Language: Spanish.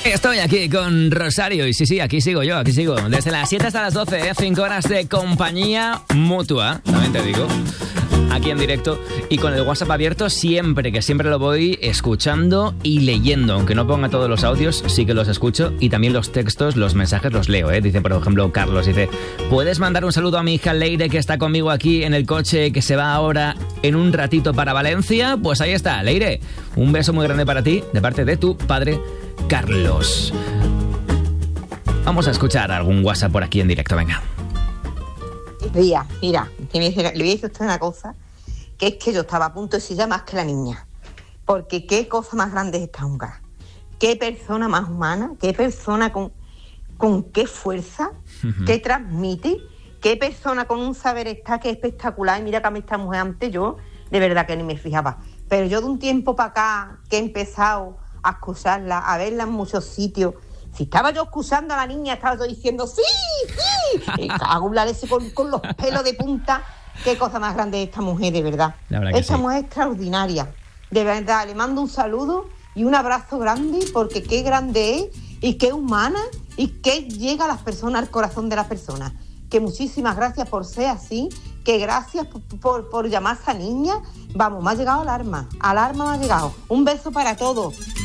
Estoy aquí con Rosario y sí, aquí sigo yo, Desde las 7 hasta las 12, 5 horas de compañía mutua, también te digo, aquí en directo y con el WhatsApp abierto siempre lo voy escuchando y leyendo. Aunque no ponga todos los audios, sí que los escucho y también los textos, los mensajes los leo, ¿eh? Dice, por ejemplo, Carlos, dice, ¿puedes mandar un saludo a mi hija Leire que está conmigo aquí en el coche que se va ahora en un ratito para Valencia? Pues ahí está, Leire, un beso muy grande para ti de parte de tu padre Carlos. Vamos a escuchar algún WhatsApp por aquí en directo, venga. Mira, que le voy a decir a usted una cosa, que es que yo estaba a punto de decir más que la niña, porque qué cosa más grande es esta húngara, qué persona más humana, qué persona con qué fuerza, qué transmite, qué persona con un saber estar que es espectacular. Y mira que a mí esta mujer antes yo de verdad que ni me fijaba, pero yo de un tiempo para acá que he empezado a escucharla, a verla en muchos sitios. Si estaba yo escuchando a la niña, estaba yo diciendo ¡sí! Cagular ese con los pelos de punta. Qué cosa más grande es esta mujer, de verdad. Esta mujer es extraordinaria. De verdad, le mando un saludo y un abrazo grande, porque qué grande es y qué humana y qué llega a las personas, al corazón de las personas. Que muchísimas gracias por ser así, que gracias por llamar a esa niña. Vamos, me ha llegado alarma me ha llegado. Un beso para todos.